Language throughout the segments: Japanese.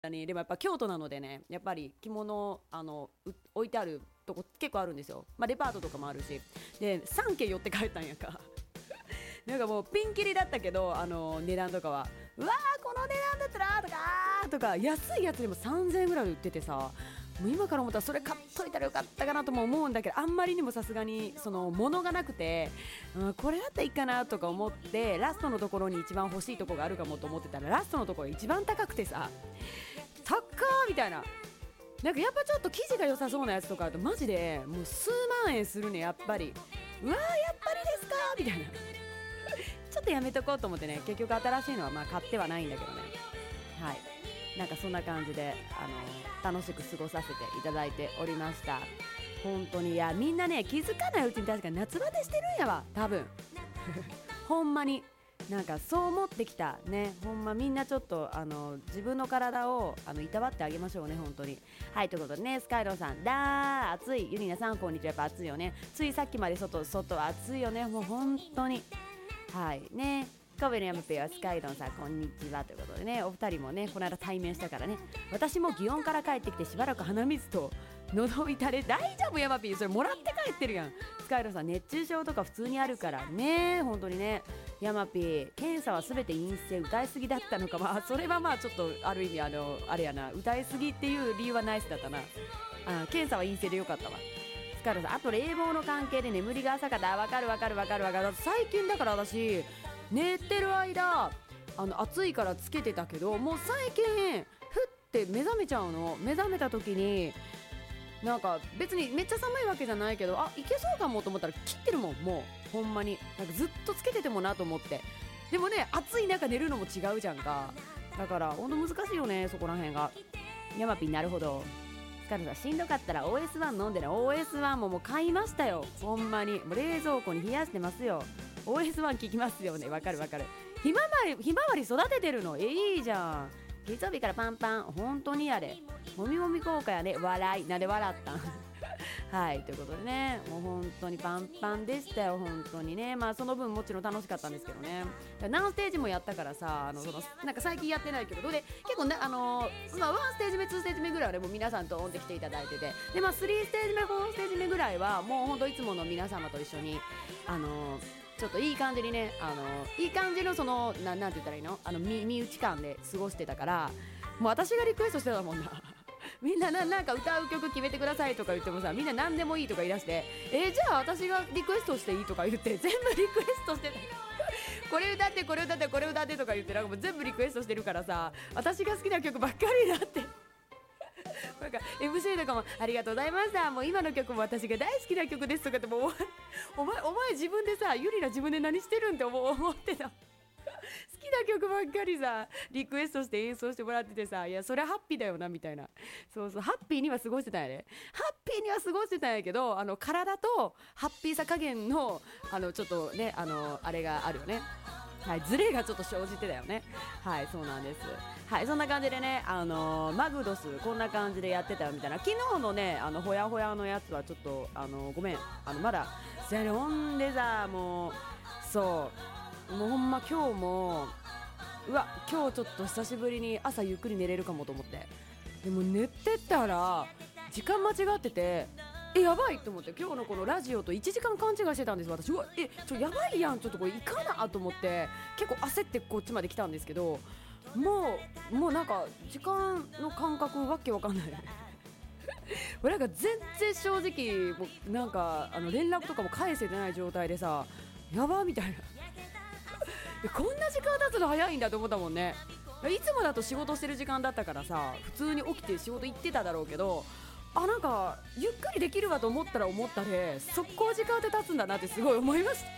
に。でもやっぱ京都なのでね、やっぱり着物置いてあるとこ結構あるんですよ。まあデパートとかもあるし、で3軒寄って帰ったんやんか。なんかもうピンキリだったけど、値段とかはうわーこの値段だったらとか安いやつでも3000円ぐらいで売っててさ、もう今から思ったらそれ買っといたらよかったかなとも思うんだけど、あんまりにもさすがにその物がなくて、これだったらいいかなとか思って、ラストのところに一番欲しいとこがあるかもと思ってたら、ラストのところ一番高くてさ、高ーみたいな。なんかやっぱちょっと生地が良さそうなやつとかだとマジでもう数万円するね、やっぱり。うわーやっぱりですかみたいな。ちょっとやめとこうと思ってね、結局新しいのはまあ買ってはないんだけどね。はい、なんかそんな感じで楽しく過ごさせていただいておりました。本当に。いやみんなね気づかないうちに確かに夏バテしてるんやわ多分。ほんまになんかそう思ってきたね。ほんまみんなちょっと自分の体をいたわってあげましょうね本当に。はい、ということでね、スカイローさんだー暑い、ゆりなさんこんにちは。やっぱ暑いよね。ついさっきまで外は暑いよね、もう本当に。はいね、神戸のヤムペイはスカイドンさんこんにちはということでね、お二人もねこの間対面したからね。私も祇園から帰ってきてしばらく鼻水と喉痛れ。大丈夫ヤマピー、それもらって帰ってるやん。スカイドンさん熱中症とか普通にあるからね、本当にね。ヤマピー検査はすべて陰性、歌いすぎだったのか。まあそれはまあちょっとある意味あれやな、歌いすぎっていう理由はナイスだったな。検査は陰性でよかったわ。スカイドンさん、あと冷房の関係で眠りが浅かった。わかる。最近だから私寝てる間暑いからつけてたけど、もう最近ふって目覚めちゃうの。目覚めた時になんか別にめっちゃ寒いわけじゃないけど、いけそうかもと思ったら切ってるもん。もうほんまになんかずっとつけててもなと思って。でもね暑い中寝るのも違うじゃんか。だからほんと難しいよねそこら辺が。ヤマピーなるほど。スカルさんしんどかったら OS1 飲んでね。 OS1 ももう買いましたよほんまに。もう冷蔵庫に冷やしてますよ。 OS1 効きますよね。わかる。ひまわり育ててるのいいじゃん。月曜日からパンパン本当にやれ。もみもみ効果やね。笑いなんで笑ったん。はいということでね、もう本当にパンパンでしたよ本当にね。まあその分もちろん楽しかったんですけどね。何ステージもやったからさ、なんか最近やってないけどで結構ねまあ1ステージ目2ステージ目ぐらいはねもう皆さんとオンで来ていただいてて、でまあ3ステージ目4ステージ目ぐらいはもう本当いつもの皆様と一緒にちょっといい感じにねいい感じのなんて言ったらいいの身内感で過ごしてたから、もう私がリクエストしてたもんな。みんななんか歌う曲決めてくださいとか言ってもさ、みんな何でもいいとか言い出して、じゃあ私がリクエストしていいとか言って全部リクエストしてた。これ歌ってとか言ってなんかもう全部リクエストしてるからさ、私が好きな曲ばっかりになって。なんか MC とかもありがとうございました、もう今の曲も私が大好きな曲ですとかって、もうお前自分でさ、ゆりな自分で何してるんって思ってた。好きな曲ばっかりさリクエストして演奏してもらっててさ、いやそれはハッピーだよなみたいな。そうハッピーには過ごしてたんやね。ハッピーには過ごしてたんやけど、体とハッピーさ加減のちょっとねあれがあるよね。はい、ズレがちょっと生じてたよね。はいそうなんです。はいそんな感じでねマグドスこんな感じでやってたよみたいな。昨日のねほやほやのやつはちょっとごめんまだゼロンでさ、もうそうもうほんま今日も今日ちょっと久しぶりに朝ゆっくり寝れるかもと思って、でも寝てたら時間間違っててやばいと思って、今日のこのラジオと1時間勘違いしてたんです私。やばいやん、ちょっとこれいかなと思って結構焦ってこっちまで来たんですけど、もうなんか時間の感覚わけわかんない。なんか全然正直もうなんか連絡とかも返せてない状態でさ、やばみたいな。こんな時間経つの早いんだと思ったもんね。いつもだと仕事してる時間だったからさ、普通に起きて仕事行ってただろうけど、なんかゆっくりできるわと思ったで速攻時間って経つんだなってすごい思いました。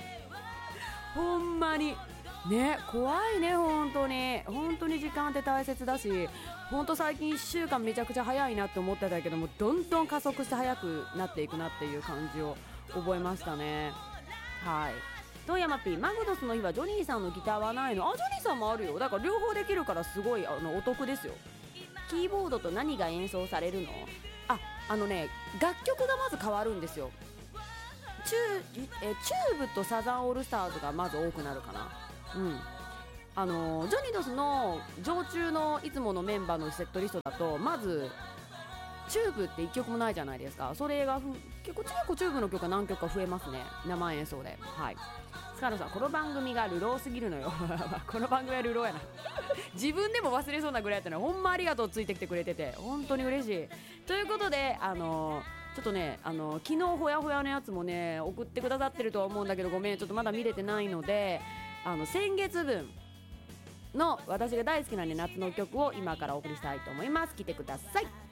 ほんまにね、怖いね本当に時間って大切だし、本当最近1週間めちゃくちゃ早いなって思ってたけども、どんどん加速して早くなっていくなっていう感じを覚えましたね。はい。遠山 P マグドスの日はジョニーさんのギターはないの？ジョニーさんもあるよ。だから両方できるからすごいお得ですよ。キーボードと何が演奏されるの？楽曲がまず変わるんですよ。チューブとサザンオールスターズがまず多くなるかな。 ジョニドスの常駐のいつものメンバーのセットリストだと、まずチューブって1曲もないじゃないですか。それが結構チューブの曲が何曲か増えますね、生演奏で。はい。スカルさん、この番組が流浪すぎるのよこの番組は流浪やな自分でも忘れそうなぐらいやったの。ほんまありがとう、ついてきてくれてて本当に嬉しい。ということでちょっとね、昨日ほやほやのやつもね送ってくださってるとは思うんだけど、ごめん、ちょっとまだ見れてないので、先月分の私が大好きな、ね、夏の曲を今からお送りしたいと思います。来てください。